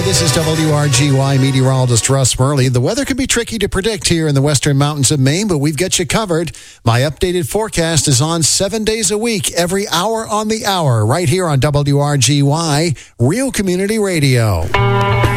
this is WRGY meteorologist Russ Murley. The weather can be tricky to predict here in the western mountains of Maine, but we've got you covered. My updated forecast is on 7 days a week, every hour on the hour, right here on WRGY, Real Community Radio.